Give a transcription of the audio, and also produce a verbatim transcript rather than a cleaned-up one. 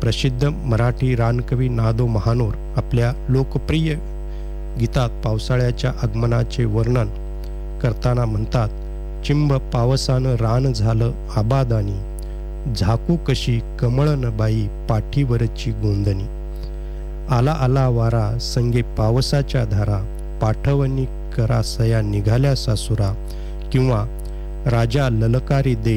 प्रसिद्ध मराठी रानकवी नादो महानोर आपल्या लोकप्रिय गीतात पावसाळ्याच्या आगमनाचे वर्णन करताना म्हणतात, चिंब पावसानं रान झालं आबादानी, झाकू कशी कमळन बाई पाठीवरची गोंदणी. आला आला वारा संगे पावसाच्या धारा, पाठवणी करा सया निघाल्या सासुरा, किंवा राजा ललकारी दे